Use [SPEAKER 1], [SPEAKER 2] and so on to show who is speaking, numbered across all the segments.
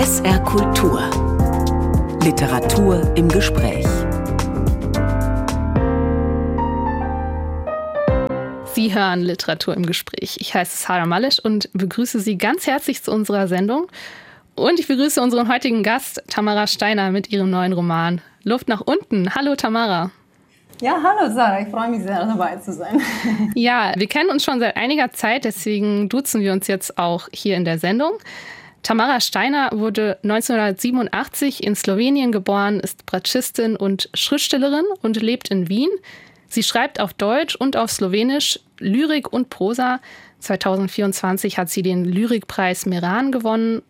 [SPEAKER 1] SR Kultur. Literatur im Gespräch.
[SPEAKER 2] Sie hören Literatur im Gespräch. Ich heiße Sarah Malisch und begrüße Sie ganz herzlich zu unserer Sendung. Und ich begrüße unseren heutigen Gast, Tamara Steiner, mit ihrem neuen Roman Luft nach unten. Hallo Tamara.
[SPEAKER 3] Ja, hallo Sarah, ich freue mich sehr, dabei zu sein.
[SPEAKER 2] Ja, wir kennen uns schon seit einiger Zeit, deswegen duzen wir uns jetzt auch hier in der Sendung. Tamara Steiner wurde 1987 in Slowenien geboren, ist Bratschistin und Schriftstellerin und lebt in Wien. Sie schreibt auf Deutsch und auf Slowenisch Lyrik und Prosa. 2024 hat sie den Lyrikpreis Meran gewonnen.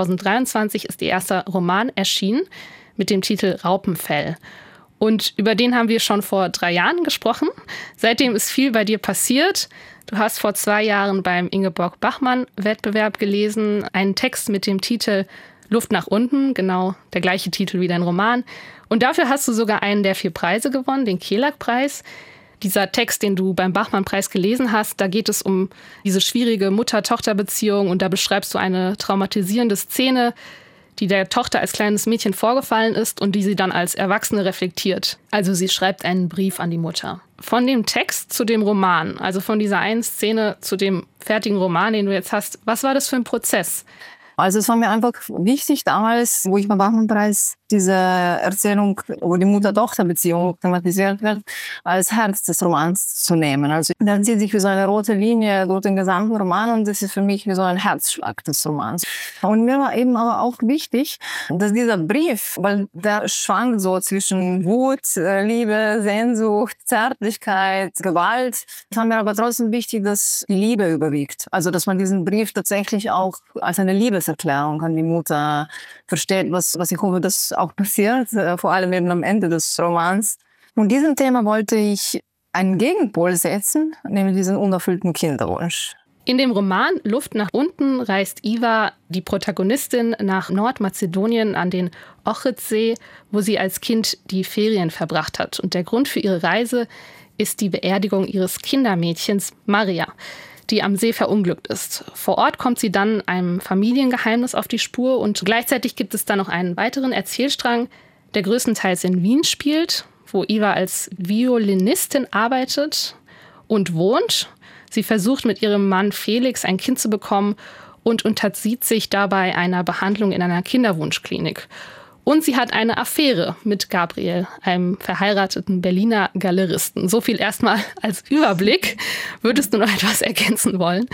[SPEAKER 2] 2023 ist ihr erster Roman erschienen mit dem Titel Raupenfell. Und über den haben wir schon vor 3 Jahren gesprochen. Seitdem ist viel bei dir passiert. Du hast vor 2 Jahren beim Ingeborg-Bachmann-Wettbewerb gelesen, einen Text mit dem Titel Luft nach unten, genau der gleiche Titel wie dein Roman. Und dafür hast du sogar einen der 4 Preise gewonnen, den Kelag-Preis. Dieser Text, den du beim Bachmann-Preis gelesen hast, da geht es um diese schwierige Mutter-Tochter-Beziehung und da beschreibst du eine traumatisierende Szene, die der Tochter als kleines Mädchen vorgefallen ist und die sie dann als Erwachsene reflektiert. Also sie schreibt einen Brief an die Mutter. Von dem Text zu dem Roman, also von dieser einen Szene zu dem fertigen Roman, den du jetzt hast, was war das für ein Prozess?
[SPEAKER 3] Also es war mir einfach wichtig damals, wo ich beim Bachmann-Preis diese Erzählung über die Mutter-Tochter-Beziehung thematisiert wird, als Herz des Romans zu nehmen. Also dann zieht sich wie so eine rote Linie durch den gesamten Roman und das ist für mich wie so ein Herzschlag des Romans. Und mir war eben aber auch wichtig, dass dieser Brief, weil der schwankt so zwischen Wut, Liebe, Sehnsucht, Zärtlichkeit, Gewalt. Es war mir aber trotzdem wichtig, dass die Liebe überwiegt. Also dass man diesen Brief tatsächlich auch als eine Liebeserklärung an die Mutter versteht, was ich hoffe, dass auch passiert, vor allem eben am Ende des Romans. Und diesem Thema wollte ich einen Gegenpol setzen, nämlich diesen unerfüllten Kinderwunsch.
[SPEAKER 2] In dem Roman Luft nach unten reist Iva, die Protagonistin, nach Nordmazedonien an den Ohridsee, wo sie als Kind die Ferien verbracht hat. Und der Grund für ihre Reise ist die Beerdigung ihres Kindermädchens Maria, die am See verunglückt ist. Vor Ort kommt sie dann einem Familiengeheimnis auf die Spur und gleichzeitig gibt es dann noch einen weiteren Erzählstrang, der größtenteils in Wien spielt, wo Iva als Violinistin arbeitet und wohnt. Sie versucht mit ihrem Mann Felix ein Kind zu bekommen und unterzieht sich dabei einer Behandlung in einer Kinderwunschklinik. Und sie hat eine Affäre mit Gabriel, einem verheirateten Berliner Galeristen. So viel erstmal als Überblick. Würdest du noch etwas ergänzen wollen?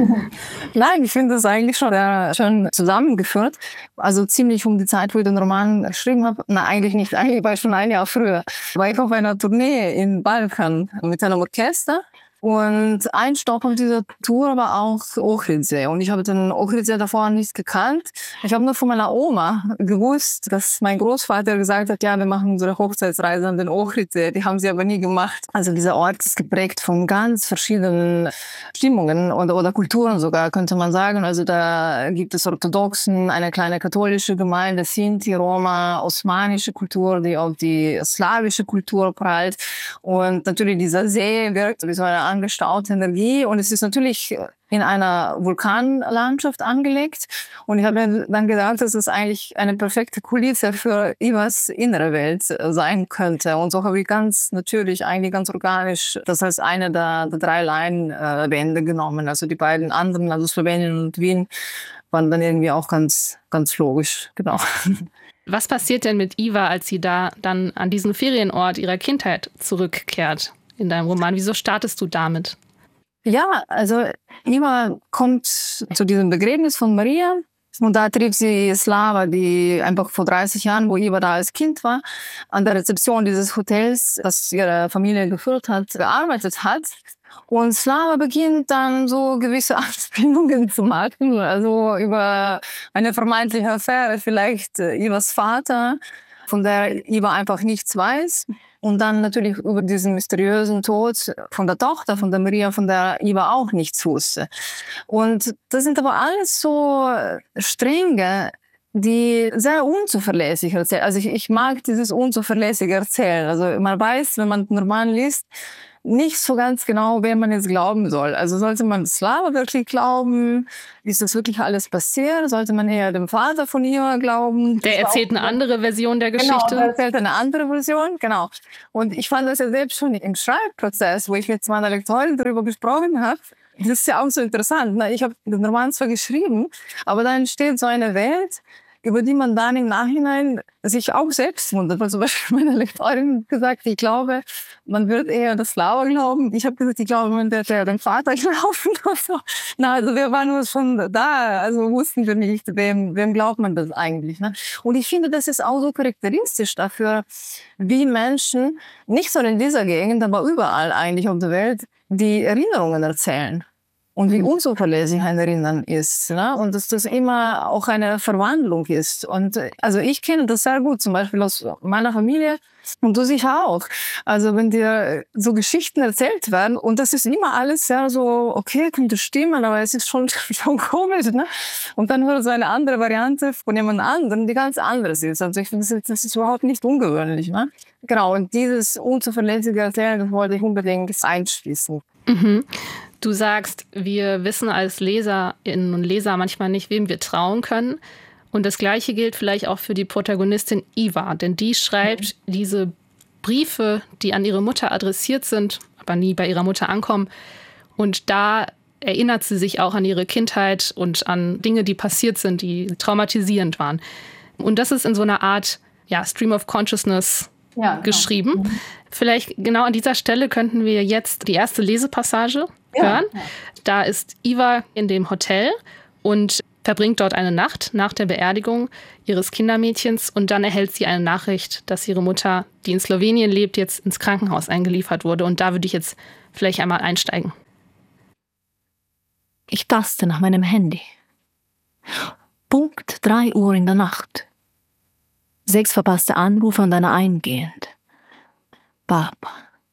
[SPEAKER 3] Nein, ich finde das eigentlich schon sehr schön zusammengeführt. Also ziemlich um die Zeit, wo ich den Roman geschrieben habe. Na, eigentlich nicht. Eigentlich war ich schon ein Jahr früher. War ich auf einer Tournee in Balkan mit einem Orchester. Und ein Stopp auf dieser Tour war auch Ohridsee. Und ich habe den Ohridsee davor nicht gekannt. Ich habe nur von meiner Oma gewusst, dass mein Großvater gesagt hat, ja, wir machen unsere Hochzeitsreise an den Ohridsee. Die haben sie aber nie gemacht. Also dieser Ort ist geprägt von ganz verschiedenen Stimmungen oder Kulturen sogar, könnte man sagen. Also da gibt es Orthodoxen, eine kleine katholische Gemeinde, Sinti, Roma, osmanische Kultur, die auf die slawische Kultur prallt. Und natürlich dieser See wirkt wie so eine angestaute Energie und es ist natürlich in einer Vulkanlandschaft angelegt und ich habe mir dann gedacht, dass es eigentlich eine perfekte Kulisse für Ivas innere Welt sein könnte und so habe ich ganz natürlich, eigentlich ganz organisch das als eine der 3 Leinwände genommen. Also die beiden anderen, also Slowenien und Wien, waren dann irgendwie auch ganz, ganz logisch, genau.
[SPEAKER 2] Was passiert denn mit Iva, als sie da dann an diesen Ferienort ihrer Kindheit zurückkehrt? In deinem Roman. Wieso startest du damit?
[SPEAKER 3] Ja, also Iva kommt zu diesem Begräbnis von Maria und da trifft sie Slava, die einfach vor 30 Jahren, wo Iva da als Kind war, an der Rezeption dieses Hotels, das ihre Familie geführt hat, gearbeitet hat. Und Slava beginnt dann so gewisse Anspielungen zu machen, also über eine vermeintliche Affäre, vielleicht Ivas Vater, von der Iva einfach nichts weiß. Und dann natürlich über diesen mysteriösen Tod von der Tochter, von der Maria, von der Iva auch nichts wusste. Und das sind aber alles so Stränge, die sehr unzuverlässig erzählen. Also ich mag dieses unzuverlässige Erzählen. Also man weiß, wenn man den Roman liest, nicht so ganz genau, wer man jetzt glauben soll. Also sollte man Slava wirklich glauben? Ist das wirklich alles passiert? Sollte man eher dem Vater von ihr glauben?
[SPEAKER 2] Der erzählt eine andere Version der Geschichte.
[SPEAKER 3] Genau, der erzählt eine andere Version, genau. Und ich fand das ja selbst schon im Schreibprozess, wo ich mit meiner Lektorin darüber gesprochen habe. Das ist ja auch so interessant. Ne? Ich habe den Roman zwar geschrieben, aber da entsteht so eine Welt, über die man dann im Nachhinein sich auch selbst wundert. Weil zum Beispiel meine Lektorin hat gesagt, ich glaube, man wird eher das Slava glauben. Ich habe gesagt, ich glaube, man wird eher den Vater glauben. So. Na, also wir waren nur schon da, also wussten wir nicht, wem glaubt man das eigentlich. Ne? Und ich finde, das ist auch so charakteristisch dafür, wie Menschen, nicht so in dieser Gegend, aber überall eigentlich auf der Welt, die Erinnerungen erzählen. Und wie unzuverlässig ein Erinnern ist. Ne? Und dass das immer auch eine Verwandlung ist. Und also ich kenne das sehr gut, zum Beispiel aus meiner Familie und du sicher auch. Also wenn dir so Geschichten erzählt werden und das ist immer alles ja so, okay, könnte stimmen, aber es ist schon komisch. Ne? Und dann hört so eine andere Variante von jemand anderem, die ganz anderes ist. Also ich finde, das ist überhaupt nicht ungewöhnlich. Ne? Genau, und dieses unzuverlässige Erzählen, das wollte ich unbedingt einschließen.
[SPEAKER 2] Mhm. Du sagst, wir wissen als Leserinnen und Leser manchmal nicht, wem wir trauen können. Und das Gleiche gilt vielleicht auch für die Protagonistin Iva. Denn die schreibt diese Briefe, die an ihre Mutter adressiert sind, aber nie bei ihrer Mutter ankommen. Und da erinnert sie sich auch an ihre Kindheit und an Dinge, die passiert sind, die traumatisierend waren. Und das ist in so einer Art Stream of Consciousness geschrieben. Genau. Vielleicht genau an dieser Stelle könnten wir jetzt die erste Lesepassage hören. Ja. Da ist Iva in dem Hotel und verbringt dort eine Nacht nach der Beerdigung ihres Kindermädchens und dann erhält sie eine Nachricht, dass ihre Mutter, die in Slowenien lebt, jetzt ins Krankenhaus eingeliefert wurde. Und da würde ich jetzt vielleicht einmal einsteigen.
[SPEAKER 4] Ich taste nach meinem Handy. Punkt 3 Uhr in der Nacht. 6 verpasste Anrufe und eine eingehend. Papa.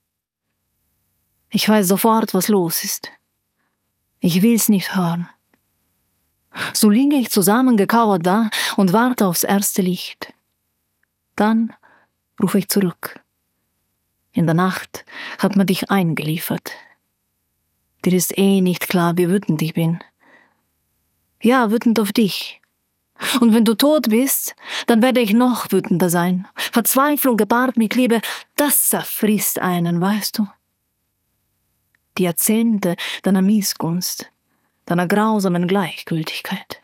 [SPEAKER 4] Ich weiß sofort, was los ist. Ich will's nicht hören. So liege ich zusammengekauert da und warte aufs erste Licht. Dann rufe ich zurück. In der Nacht hat man dich eingeliefert. Dir ist nicht klar, wie wütend ich bin. Ja, wütend auf dich. Und wenn du tot bist, dann werde ich noch wütender sein. Verzweiflung gepaart mit Liebe, das zerfrisst einen, weißt du? Die Jahrzehnte deiner Missgunst, deiner grausamen Gleichgültigkeit.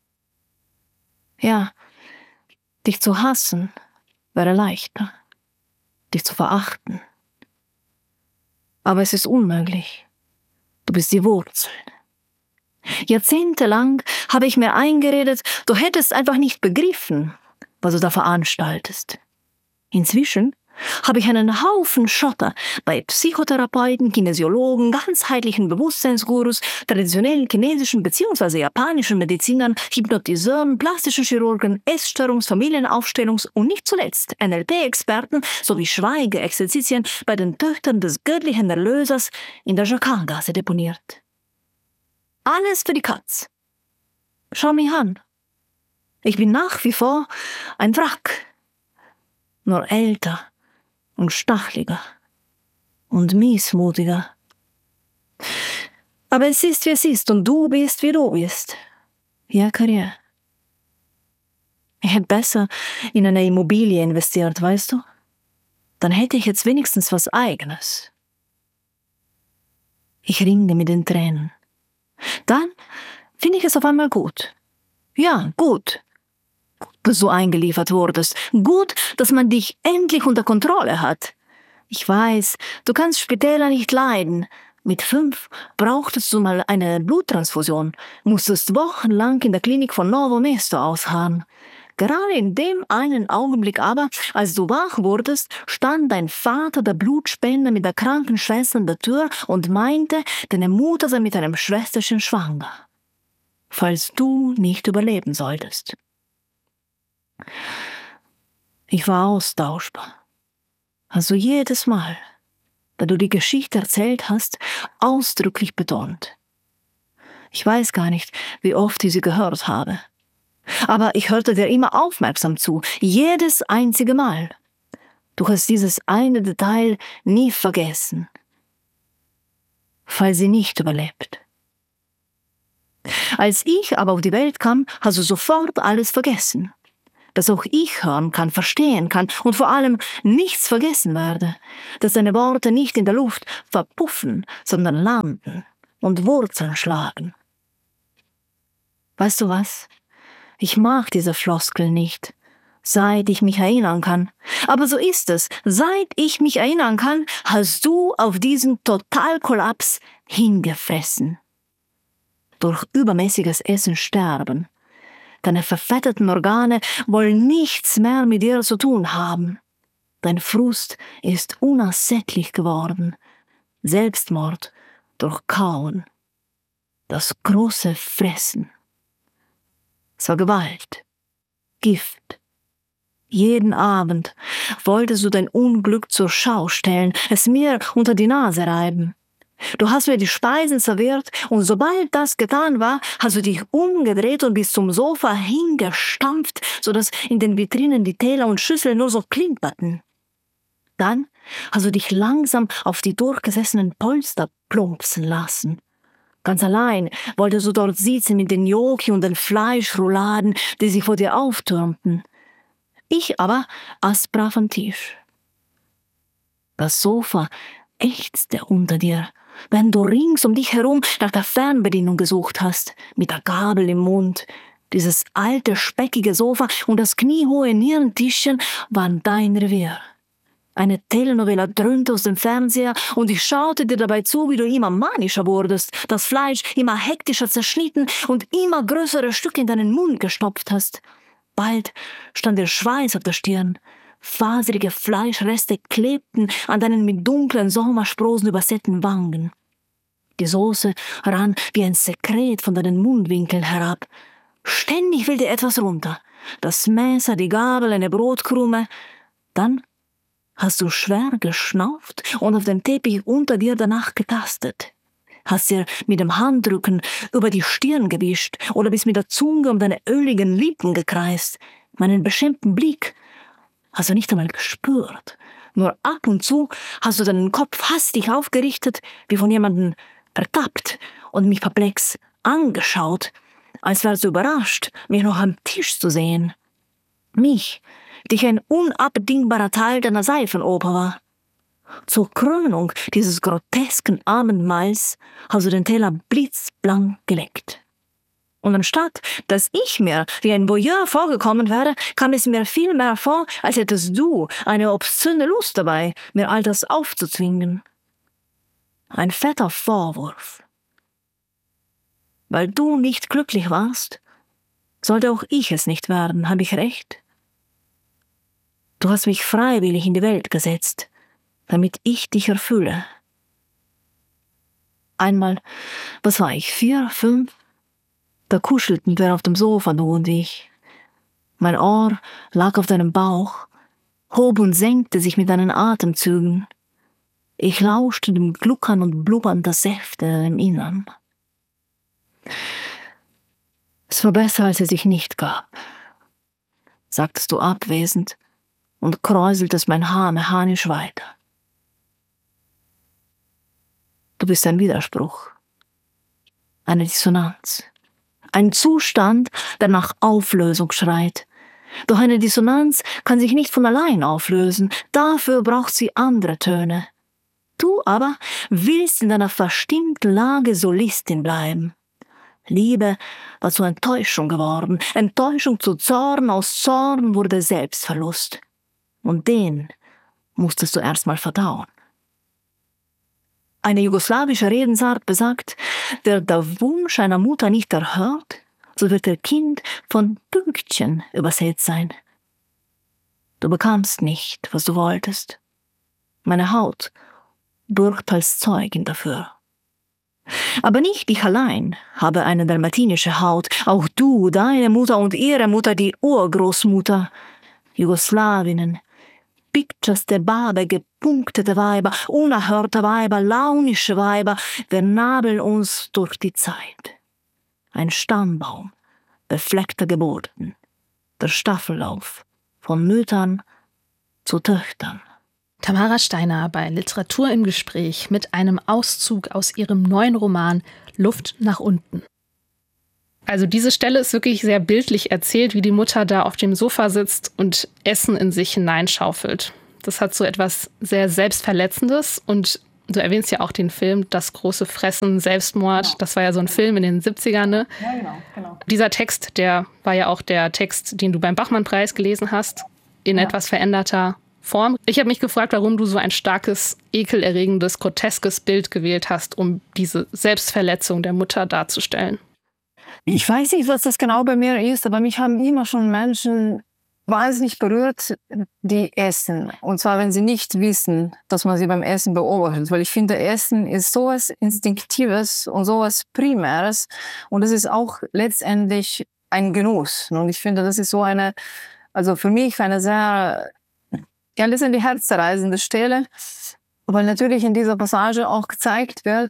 [SPEAKER 4] Ja, dich zu hassen wäre leichter, dich zu verachten. Aber es ist unmöglich. Du bist die Wurzel. Jahrzehntelang habe ich mir eingeredet, du hättest einfach nicht begriffen, was du da veranstaltest. Inzwischen habe ich einen Haufen Schotter bei Psychotherapeuten, Kinesiologen, ganzheitlichen Bewusstseinsgurus, traditionellen chinesischen bzw. japanischen Medizinern, Hypnotiseuren, plastischen Chirurgen, Essstörungs-, Familienaufstellungs- und nicht zuletzt NLP-Experten sowie Schweigeexerzitien bei den Töchtern des göttlichen Erlösers in der Jakargasse deponiert. Alles für die Katz. Schau mich an. Ich bin nach wie vor ein Wrack. Nur älter und stacheliger und miesmutiger. Aber es ist, wie es ist, und du bist, wie du bist. Ja, Karriere. Ich hätte besser in eine Immobilie investiert, weißt du? Dann hätte ich jetzt wenigstens was Eigenes. Ich ringe mit den Tränen. Dann finde ich es auf einmal gut. Ja, gut. Gut, dass du eingeliefert wurdest. Gut, dass man dich endlich unter Kontrolle hat. Ich weiß, du kannst Spitäler nicht leiden. Mit 5 brauchtest du mal eine Bluttransfusion, musstest wochenlang in der Klinik von Novo Mesto ausharren. Gerade in dem einen Augenblick aber, als du wach wurdest, stand dein Vater, der Blutspender, mit der kranken Schwester an der Tür und meinte, deine Mutter sei mit einem Schwesterchen schwanger. Falls du nicht überleben solltest. Ich war austauschbar. Also jedes Mal, da du die Geschichte erzählt hast, ausdrücklich betont. Ich weiß gar nicht, wie oft ich sie gehört habe. Aber ich hörte dir immer aufmerksam zu, jedes einzige Mal. Du hast dieses eine Detail nie vergessen. falls sie nicht überlebt. Als ich aber auf die Welt kam, hast du sofort alles vergessen. Dass auch ich hören kann, verstehen kann und vor allem nichts vergessen werde. Dass deine Worte nicht in der Luft verpuffen, sondern landen und Wurzeln schlagen. Weißt du was? Ich mag diese Floskel nicht, seit ich mich erinnern kann. Aber so ist es. Seit ich mich erinnern kann, hast du auf diesen Totalkollaps hingefressen. Durch übermäßiges Essen sterben. Deine verfetteten Organe wollen nichts mehr mit dir zu tun haben. Dein Frust ist unersättlich geworden. Selbstmord durch Kauen. Das große Fressen. Es war Gewalt. Gift. Jeden Abend wolltest du dein Unglück zur Schau stellen, es mir unter die Nase reiben. Du hast mir die Speisen serviert und sobald das getan war, hast du dich umgedreht und bist zum Sofa hingestampft, sodass in den Vitrinen die Teller und Schüsseln nur so klimperten. Dann hast du dich langsam auf die durchgesessenen Polster plumpsen lassen. Ganz allein wolltest du dort sitzen mit den Gnocchi und den Fleischrouladen, die sich vor dir auftürmten. Ich aber aß brav am Tisch. Das Sofa ächzte unter dir, wenn du rings um dich herum nach der Fernbedienung gesucht hast, mit der Gabel im Mund. Dieses alte, speckige Sofa und das kniehohe Nierentischchen waren dein Revier. Eine Telenovela dröhnte aus dem Fernseher und ich schaute dir dabei zu, wie du immer manischer wurdest, das Fleisch immer hektischer zerschnitten und immer größere Stücke in deinen Mund gestopft hast. Bald stand der Schweiß auf der Stirn. Faserige Fleischreste klebten an deinen mit dunklen Sommersprossen übersäten Wangen. Die Soße rann wie ein Sekret von deinen Mundwinkeln herab. Ständig will dir etwas runter. Das Messer, die Gabel, eine Brotkrume. Dann hast du schwer geschnauft und auf dem Teppich unter dir danach getastet. Hast dir mit dem Handrücken über die Stirn gewischt oder bist mit der Zunge um deine öligen Lippen gekreist. Meinen beschämten Blick hast du nicht einmal gespürt. Nur ab und zu hast du deinen Kopf hastig aufgerichtet, wie von jemandem ertappt und mich perplex angeschaut, als wärst du überrascht, mich noch am Tisch zu sehen. Mich, die ich ein unabdingbarer Teil deiner Seifenoper war. Zur Krönung dieses grotesken Abendmahls hast du den Teller blitzblank geleckt. Und anstatt, dass ich mir wie ein Voyeur vorgekommen wäre, kam es mir vielmehr vor, als hättest du eine obszöne Lust dabei, mir all das aufzuzwingen. Ein fetter Vorwurf. Weil du nicht glücklich warst, sollte auch ich es nicht werden, habe ich recht? Du hast mich freiwillig in die Welt gesetzt, damit ich dich erfülle. Einmal, was war ich, 4, 5? Da kuschelten wir auf dem Sofa, du und ich. Mein Ohr lag auf deinem Bauch, hob und senkte sich mit deinen Atemzügen. Ich lauschte dem Gluckern und Blubbern der Säfte im Innern. Es war besser, als es sich nicht gab, sagtest du abwesend und kräuseltest mein Haar mechanisch weiter. Du bist ein Widerspruch, eine Dissonanz, ein Zustand, der nach Auflösung schreit. Doch eine Dissonanz kann sich nicht von allein auflösen, dafür braucht sie andere Töne. Du aber willst in deiner verstimmten Lage Solistin bleiben. Liebe war zur Enttäuschung geworden, Enttäuschung zu Zorn, aus Zorn wurde Selbstverlust. Und den musstest du erst mal verdauen. Eine jugoslawische Redensart besagt, wird der Wunsch einer Mutter nicht erhört, so wird ihr Kind von Pünktchen übersät sein. Du bekamst nicht, was du wolltest. Meine Haut bürgt als Zeugin dafür. Aber nicht ich allein habe eine dalmatinische Haut, auch du, deine Mutter und ihre Mutter, die Urgroßmutter, Jugoslawinnen, picturste Barbe, gepunktete Weiber, unerhörte Weiber, launische Weiber, wir nabeln uns durch die Zeit. Ein Stammbaum befleckter Geburten, der Staffellauf von Müttern zu Töchtern.
[SPEAKER 2] Tamara Steiner bei Literatur im Gespräch mit einem Auszug aus ihrem neuen Roman Luft nach unten. Also diese Stelle ist wirklich sehr bildlich erzählt, wie die Mutter da auf dem Sofa sitzt und Essen in sich hineinschaufelt. Das hat so etwas sehr Selbstverletzendes und du erwähnst ja auch den Film Das große Fressen, Selbstmord. Genau. Das war ja so ein Film in den 70ern. Ne? Ja, genau. Dieser Text, der war ja auch der Text, den du beim Bachmann-Preis gelesen hast, in etwas veränderter Form. Ich habe mich gefragt, warum du so ein starkes, ekelerregendes, groteskes Bild gewählt hast, um diese Selbstverletzung der Mutter darzustellen.
[SPEAKER 3] Ich weiß nicht, was das genau bei mir ist, aber mich haben immer schon Menschen wahnsinnig berührt, die essen. Und zwar, wenn sie nicht wissen, dass man sie beim Essen beobachtet. Weil ich finde, Essen ist sowas Instinktives und sowas Primäres. Und es ist auch letztendlich ein Genuss. Und ich finde, das ist so eine, also für mich eine sehr, ja, letztendlich herzzerreißende Stelle. Weil natürlich in dieser Passage auch gezeigt wird,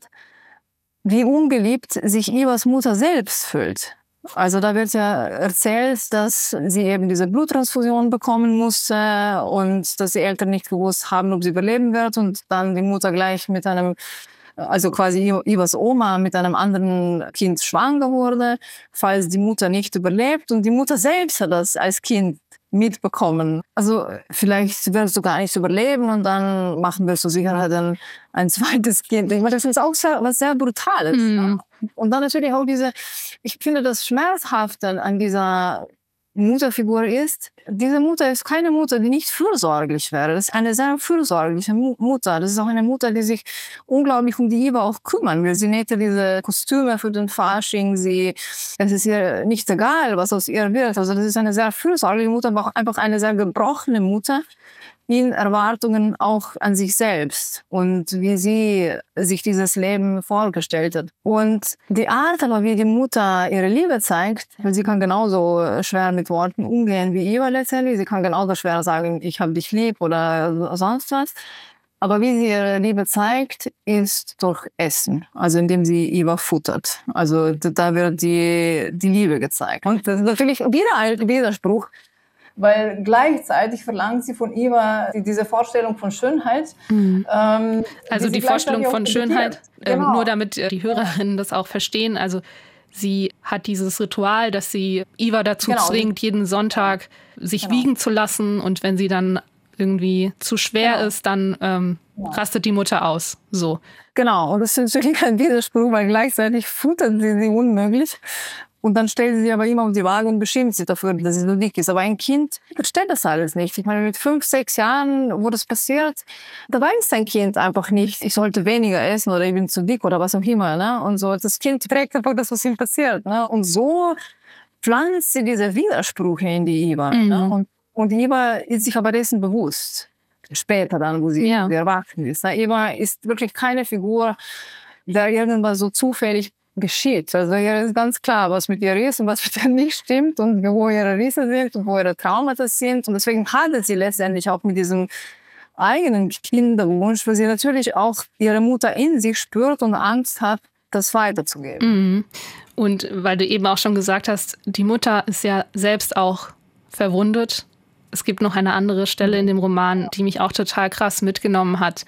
[SPEAKER 3] wie ungeliebt sich Ivas Mutter selbst fühlt. Also da wird ja erzählt, dass sie eben diese Bluttransfusion bekommen musste und dass die Eltern nicht gewusst haben, ob sie überleben wird und dann die Mutter gleich mit einem, also quasi Ivas Oma mit einem anderen Kind schwanger wurde, falls die Mutter nicht überlebt, und die Mutter selbst hat das als Kind mitbekommen. Also vielleicht wirst du gar nicht überleben und dann machen wir zur Sicherheit ein zweites Kind. Ich meine, das ist auch was sehr Brutales. Mhm. Und dann natürlich auch ich finde, das Schmerzhafte an dieser Mutterfigur ist, diese Mutter ist keine Mutter, die nicht fürsorglich wäre. Das ist eine sehr fürsorgliche Mutter. Das ist auch eine Mutter, die sich unglaublich um die Iva auch kümmern will. Sie nähte diese Kostüme für den Fasching. Es ist ihr nicht egal, was aus ihr wird. Also das ist eine sehr fürsorgliche Mutter, aber auch einfach eine sehr gebrochene Mutter in Erwartungen auch an sich selbst und wie sie sich dieses Leben vorgestellt hat. Und die Art aber, wie die Mutter ihre Liebe zeigt, weil sie kann genauso schwer mit Worten umgehen wie Iva letztendlich. Sie kann genauso schwer sagen, ich habe dich lieb oder sonst was. Aber wie sie ihre Liebe zeigt, ist durch Essen, also indem sie Iva futtert. Also da wird die Liebe gezeigt. Und das ist natürlich wieder ein Widerspruch, weil gleichzeitig verlangt sie von Iva diese Vorstellung von Schönheit. Mhm.
[SPEAKER 2] Also die Vorstellung von Schönheit, genau. Nur damit die Hörerinnen das auch verstehen. Also sie hat dieses Ritual, dass sie Iva dazu zwingt, jeden Sonntag sich wiegen zu lassen. Und wenn sie dann irgendwie zu schwer ist, dann rastet die Mutter aus. So.
[SPEAKER 3] Genau, und das ist natürlich ein Widerspruch, weil gleichzeitig futtert sie unmöglich. Und dann stellt sie sich aber immer auf die Waage und beschimpft sich dafür, dass sie so dick ist. Aber ein Kind versteht das alles nicht. Ich meine, mit 5, 6 Jahren, wo das passiert, da weiß ein Kind einfach nicht, ich sollte weniger essen oder ich bin zu dick oder was auch immer. Ne? Und so, das Kind trägt einfach das, was ihm passiert. Ne? Und so pflanzt sie diese Widersprüche in die Iva. Mhm. Ne? Und Iva ist sich aber dessen bewusst. Später dann, wo sie erwachsen ist. Ne? Iva ist wirklich keine Figur, der irgendwas so zufällig geschieht. Also hier ist ganz klar, was mit ihr ist und was mit ihr nicht stimmt und wo ihre Risse sind und wo ihre Traumata sind. Und deswegen hadert sie letztendlich auch mit diesem eigenen Kinderwunsch, weil sie natürlich auch ihre Mutter in sich spürt und Angst hat, das weiterzugeben.
[SPEAKER 2] Mhm. Und weil du eben auch schon gesagt hast, die Mutter ist ja selbst auch verwundet. Es gibt noch eine andere Stelle in dem Roman, die mich auch total krass mitgenommen hat.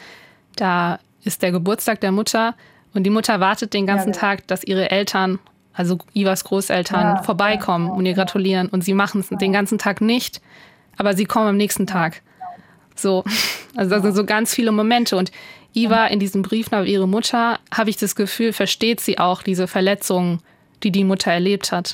[SPEAKER 2] Da ist der Geburtstag der Mutter und die Mutter wartet den ganzen Tag, dass ihre Eltern, also Ivas Großeltern, vorbeikommen und ihr gratulieren. Und sie machen es den ganzen Tag nicht, aber sie kommen am nächsten Tag. So, also das sind so ganz viele Momente. Und Iva in diesem Brief nach ihrer Mutter, habe ich das Gefühl, versteht sie auch diese Verletzungen, die Mutter erlebt hat.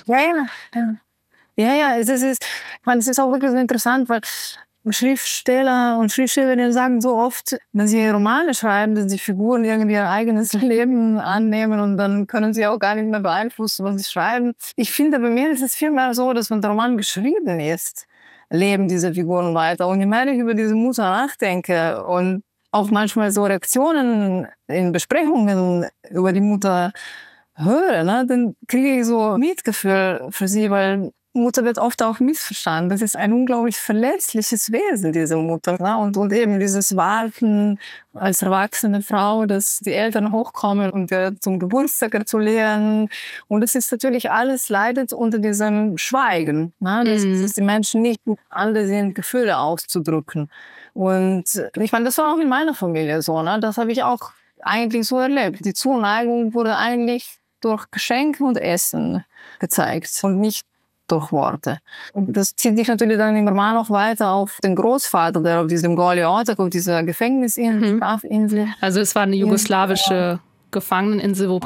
[SPEAKER 3] Ja, es ist auch wirklich so interessant, weil Schriftsteller und Schriftstellerinnen sagen so oft, wenn sie Romane schreiben, dass die Figuren irgendwie ihr eigenes Leben annehmen und dann können sie auch gar nicht mehr beeinflussen, was sie schreiben. Ich finde, bei mir ist es vielmehr so, dass wenn der Roman geschrieben ist, leben diese Figuren weiter. Und je mehr ich über diese Mutter nachdenke und auch manchmal so Reaktionen in Besprechungen über die Mutter höre, ne, dann kriege ich so Mitgefühl für sie, weil Mutter wird oft auch missverstanden. Das ist ein unglaublich verletzliches Wesen, diese Mutter. Ne? Und eben dieses Warten als erwachsene Frau, dass die Eltern hochkommen und zum Geburtstag gratulieren. Und es ist natürlich alles leidet unter diesem Schweigen. Ne? Dass die Menschen nicht alle sind, Gefühle auszudrücken. Und ich meine, das war auch in meiner Familie so. Ne? Das habe ich auch eigentlich so erlebt. Die Zuneigung wurde eigentlich durch Geschenke und Essen gezeigt und nicht durch Worte. Und das zieht sich natürlich dann immer mal noch weiter auf den Großvater, der auf diesem Goli Otok, auf dieser Gefängnisinsel,
[SPEAKER 2] Also es war eine jugoslawische Gefangeneninsel, wo